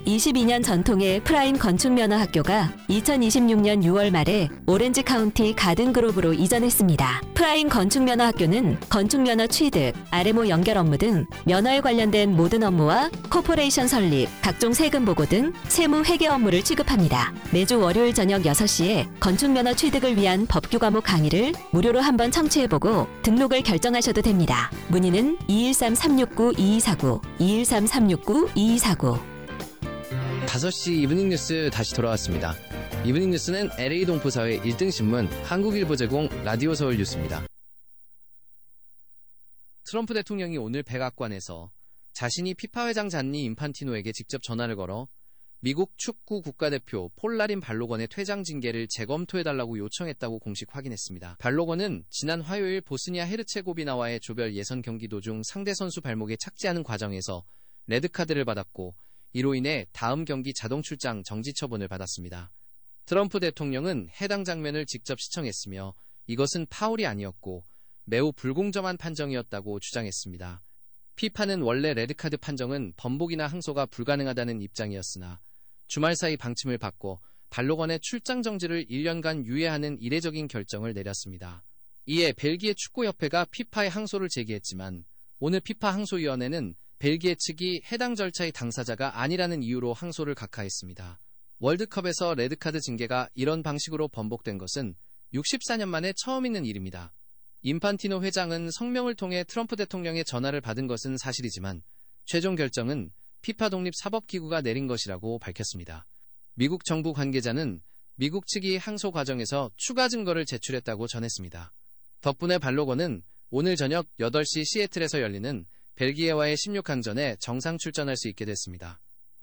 22년 전통의 프라임 건축면허학교가 2026년 6월 말에 오렌지 카운티 가든그로브로 이전했습니다. 프라임 건축면허학교는 건축면허 취득, RMO 연결 업무 등 면허에 관련된 모든 업무와 코퍼레이션 설립, 각종 세금 보고 등 세무 회계 업무를 취급합니다. 매주 월요일 저녁 6시에 건축면허 취득을 위한 법규 과목 강의를 무료로 한번 청취해보고 등록을 결정하셔도 됩니다. 문의는 213-369-2249, 213-369-2249. 5시 이브닝 뉴스 다시 돌아왔습니다. 이브닝 뉴스는 LA 동포사회 1등 신문 한국일보 제공 라디오 서울 뉴스입니다. 트럼프 대통령이 오늘 백악관에서 자신이 피파 회장 잔니 인판티노에게 직접 전화를 걸어 미국 축구 국가대표 폴라린 발로건의 퇴장 징계를 재검토해달라고 요청했다고 공식 확인했습니다. 발로건은 지난 화요일 보스니아 헤르체고비나와의 조별 예선 경기 도중 상대 선수 발목에 착지하는 과정에서 레드카드를 받았고 이로 인해 다음 경기 자동 출장 정지 처분을 받았습니다. 트럼프 대통령은 해당 장면을 직접 시청했으며 이것은 파울이 아니었고 매우 불공정한 판정이었다고 주장했습니다. 피파는 원래 레드카드 판정은 번복이나 항소가 불가능하다는 입장이었으나 주말 사이 방침을 바꿔 발로건의 출장 정지를 1년간 유예하는 이례적인 결정을 내렸습니다. 이에 벨기에 축구협회가 피파의 항소를 제기했지만 오늘 피파 항소위원회는 벨기에 측이 해당 절차의 당사자가 아니라는 이유로 항소를 각하했습니다. 월드컵에서 레드카드 징계가 이런 방식으로 번복된 것은 64년 만에 처음 있는 일입니다. 인판티노 회장은 성명을 통해 트럼프 대통령의 전화를 받은 것은 사실이지만 최종 결정은 피파 독립사법기구가 내린 것이라고 밝혔습니다. 미국 정부 관계자는 미국 측이 항소 과정에서 추가 증거를 제출했다고 전했습니다. 덕분에 발로건은 오늘 저녁 8시 시애틀에서 열리는 벨기에와의 16강전에 정상 출전할 수 있게 됐습니다.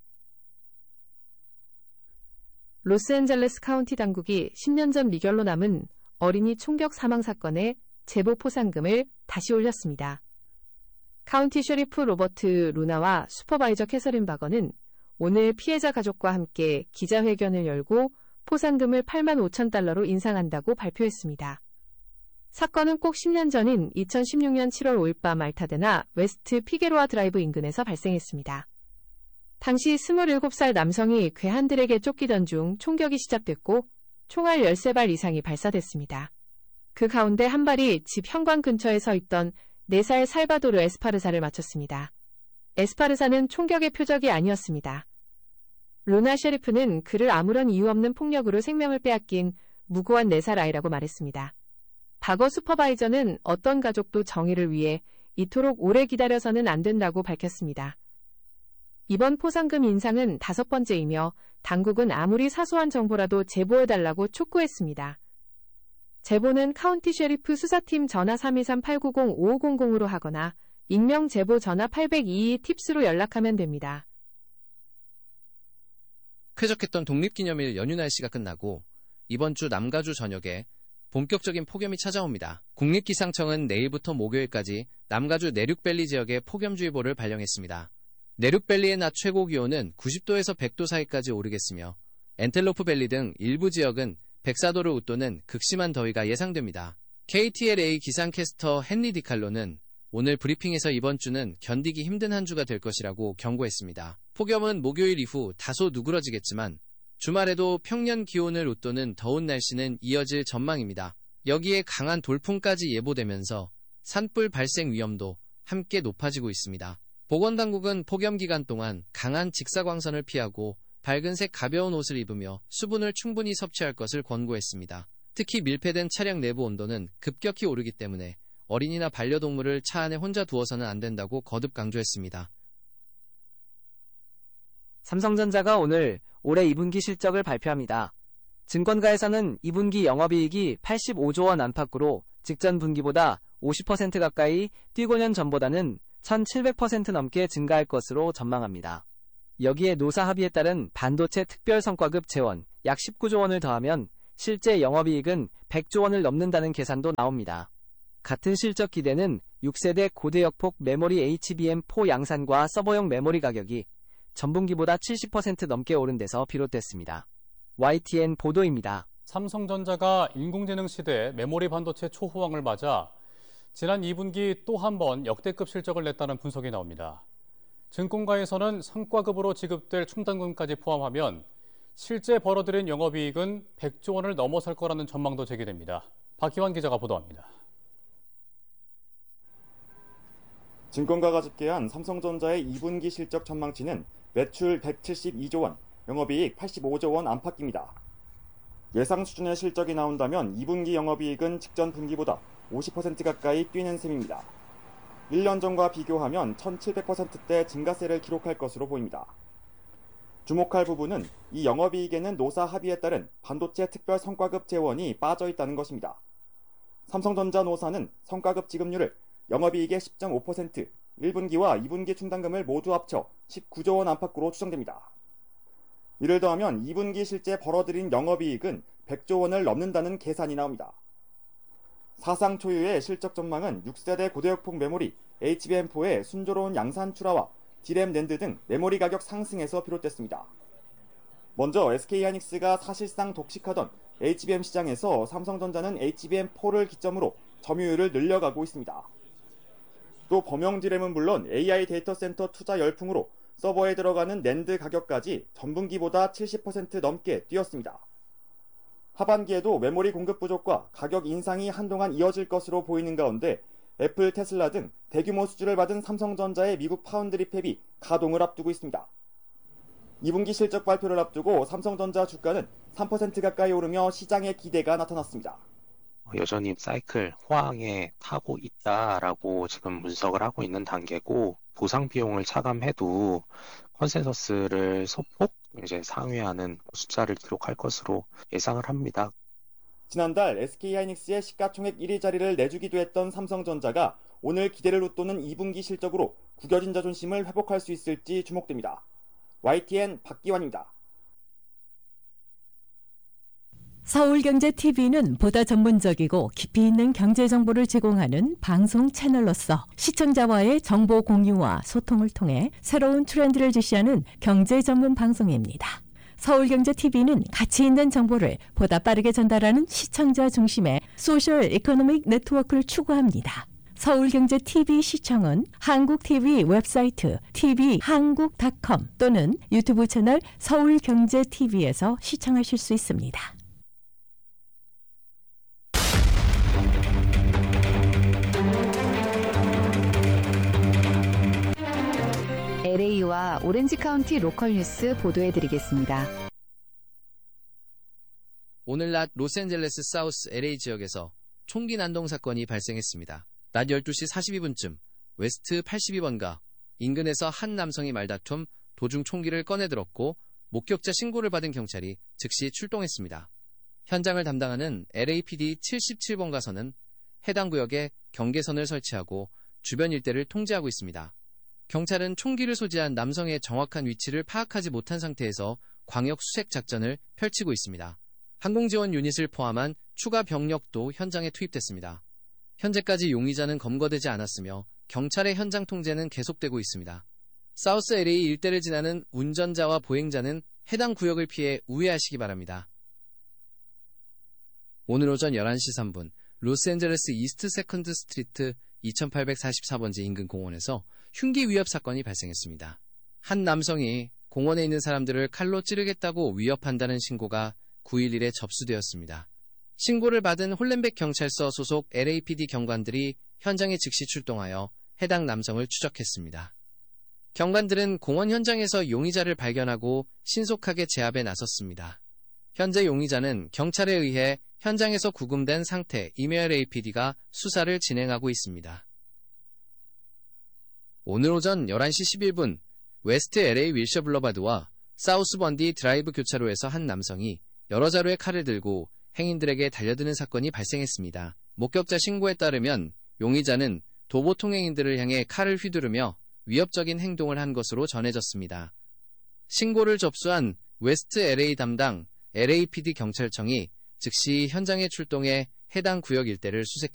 로스앤젤레스 카운티 당국이 10년 전 미결로 남은 어린이 총격 사망 사건의 제보 포상금을 다시 올렸습니다. 카운티 셰리프 로버트 루나와 슈퍼바이저 캐서린 바거는 오늘 피해자 가족과 함께 기자회견을 열고 포상금을 8만 5천 달러로 인상한다고 발표했습니다. 사건은 꼭 10년 전인 2016년 7월 5일 밤 알타데나 웨스트 피게로아 드라이브 인근에서 발생했습니다. 당시 27살 남성이 괴한들에게 쫓기던 중 총격이 시작됐고 총알 13발 이상이 발사됐습니다. 그 가운데 한 발이 집 현관 근처에 서 있던 4살 살바도르 에스파르사를 맞췄습니다. 에스파르사는 총격의 표적이 아니었습니다. 루나 셰리프는 그를 아무런 이유 없는 폭력으로 생명을 빼앗긴 무고한 4살 아이라고 말했습니다. 바거 슈퍼바이저는 어떤 가족도 정의를 위해 이토록 오래 기다려서는 안 된다고 밝혔습니다. 이번 포상금 인상은 5번째이며 당국은 아무리 사소한 정보라도 제보해달라고 촉구했습니다. 제보는 카운티 셰리프 수사팀 전화 323-890-5500으로 하거나 익명 제보 전화 822-팁스로 연락하면 됩니다. 쾌적했던 독립기념일 연휴 날씨가 끝나고 이번 주 남가주 전역에 본격적인 폭염이 찾아옵니다. 국립기상청은 내일부터 목요일까지 남가주 내륙밸리 지역에 폭염주의보를 발령했습니다. 내륙밸리의 낮 최고 기온은 90도에서 100도 사이까지 오르겠으며 엔텔로프밸리 등 일부 지역은 104도를 웃도는 극심한 더위가 예상됩니다. KTLA 기상캐스터 헨리 디칼로는 오늘 브리핑에서 이번 주는 견디기 힘든 한 주가 될 것이라고 경고했습니다. 폭염은 목요일 이후 다소 누그러지겠지만 주말에도 평년 기온을 웃도는 더운 날씨는 이어질 전망입니다. 여기에 강한 돌풍까지 예보되면서 산불 발생 위험도 함께 높아지고 있습니다. 보건당국은 폭염 기간 동안 강한 직사광선을 피하고 밝은색 가벼운 옷을 입으며 수분을 충분히 섭취할 것을 권고했습니다. 특히 밀폐된 차량 내부 온도는 급격히 오르기 때문에 어린이나 반려동물을 차 안에 혼자 두어서는 안 된다고 거듭 강조했습니다. 삼성전자가 오늘 올해 2분기 실적을 발표합니다. 증권가에서는 2분기 영업이익이 85조 원 안팎으로 직전 분기보다 50% 가까이 뛰고년 전보다는 1700% 넘게 증가할 것으로 전망합니다. 여기에 노사 합의에 따른 반도체 특별 성과급 재원 약 19조 원을 더하면 실제 영업이익은 100조 원을 넘는다는 계산도 나옵니다. 같은 실적 기대는 6세대 고대역폭 메모리 HBM4 양산과 서버용 메모리 가격이 전분기보다 70% 넘게 오른 데서 비롯됐습니다. YTN 보도입니다. 삼성전자가 인공지능 시대에 메모리 반도체 초호황을 맞아 지난 2분기 또 한 번 역대급 실적을 냈다는 분석이 나옵니다. 증권가에서는 성과급으로 지급될 충당금까지 포함하면 실제 벌어들인 영업이익은 100조 원을 넘어설 거라는 전망도 제기됩니다. 박희환 기자가 보도합니다. 증권가가 집계한 삼성전자의 2분기 실적 전망치는 매출 172조 원, 영업이익 85조 원 안팎입니다. 예상 수준의 실적이 나온다면 2분기 영업이익은 직전 분기보다 50% 가까이 뛰는 셈입니다. 1년 전과 비교하면 1700%대 증가세를 기록할 것으로 보입니다. 주목할 부분은 이 영업이익에는 노사 합의에 따른 반도체 특별 성과급 재원이 빠져 있다는 것입니다. 삼성전자 노사는 성과급 지급률을 영업이익의 10.5%, 1분기와 2분기 충당금을 모두 합쳐 19조 원 안팎으로 추정됩니다. 이를 더하면 2분기 실제 벌어들인 영업이익은 100조 원을 넘는다는 계산이 나옵니다. 사상 초유의 실적 전망은 6세대 고대역폭 메모리 HBM4의 순조로운 양산 출하와 D램 낸드 등 메모리 가격 상승에서 비롯됐습니다. 먼저 SK하이닉스가 사실상 독식하던 HBM 시장에서 삼성전자는 HBM4를 기점으로 점유율을 늘려가고 있습니다. 또 범용 D램은 물론 AI 데이터 센터 투자 열풍으로 서버에 들어가는 낸드 가격까지 전분기보다 70% 넘게 뛰었습니다. 하반기에도 메모리 공급 부족과 가격 인상이 한동안 이어질 것으로 보이는 가운데 애플, 테슬라 등 대규모 수주를 받은 삼성전자의 미국 파운드리 팹이 가동을 앞두고 있습니다. 2분기 실적 발표를 앞두고 삼성전자 주가는 3% 가까이 오르며 시장의 기대가 나타났습니다. 여전히 사이클 호황에 타고 있다라고 지금 분석을 하고 있는 단계고, 보상 비용을 차감해도 컨센서스를 소폭 이제 상회하는 숫자를 기록할 것으로 예상을 합니다. 지난달 SK하이닉스의 시가총액 1위 자리를 내주기도 했던 삼성전자가 오늘 기대를 웃도는 2분기 실적으로 구겨진 자존심을 회복할 수 있을지 주목됩니다. YTN 박기환입니다. 서울경제TV는 보다 전문적이고 깊이 있는 경제 정보를 제공하는 방송 채널로서 시청자와의 정보 공유와 소통을 통해 새로운 트렌드를 제시하는 경제 전문 방송입니다. 서울경제TV는 가치 있는 정보를 보다 빠르게 전달하는 시청자 중심의 소셜 이코노믹 네트워크를 추구합니다. 서울경제TV 시청은 한국TV 웹사이트 tvhan국.com 또는 유튜브 채널 서울경제TV에서 시청하실 수 있습니다. LA와 오렌지 카운티 로컬 뉴스 보도해드리겠습니다. 오늘 낮 로스앤젤레스 사우스 LA 지역에서 총기 난동 사건이 발생했습니다. 낮 12시 42분쯤 웨스트 82번가 인근에서 한 남성이 말다툼 도중 총기를 꺼내들었고 목격자 신고를 받은 경찰이 즉시 출동했습니다. 현장을 담당하는 LAPD 77번 가서는 해당 구역에 경계선을 설치하고 주변 일대를 통제하고 있습니다. 경찰은 총기를 소지한 남성의 정확한 위치를 파악하지 못한 상태에서 광역 수색 작전을 펼치고 있습니다. 항공지원 유닛을 포함한 추가 병력도 현장에 투입됐습니다. 현재까지 용의자는 검거되지 않았으며 경찰의 현장 통제는 계속되고 있습니다. 사우스 LA 일대를 지나는 운전자와 보행자는 해당 구역을 피해 우회하시기 바랍니다. 오늘 오전 11시 3분 로스앤젤레스 이스트 세컨드 스트리트 2844번지 인근 공원에서 흉기 위협 사건이 발생했습니다. 한 남성이 공원에 있는 사람들을 칼로 찌르겠다고 위협한다는 신고가 911에 접수되었습니다. 신고를 받은 홀렌백 경찰서 소속 LAPD 경관들이 현장에 즉시 출동하여 해당 남성을 추적했습니다. 경관들은 공원 현장에서 용의자를 발견하고 신속하게 제압에 나섰습니다. 현재 용의자는 경찰에 의해 현장에서 구금된 상태이며 LAPD가 수사를 진행하고 있습니다. 오늘 오전 11시 11분 웨스트 LA 윌셔 블러바드와 사우스 번디 드라이브 교차로에서 한 남성이 여러 자루의 칼을 들고 행인들에게 달려드는 사건이 발생했습니다. 목격자 신고에 따르면 용의자는 도보통 행인들을 향해 칼을 휘두르며 위협적인 행동을 한 것으로 전해졌습니다. 신고를 접수한 웨스트 LA 담당 LAPD 경찰청이 즉시 현장에 출동해 해당 구역 일대를 수색했습니다.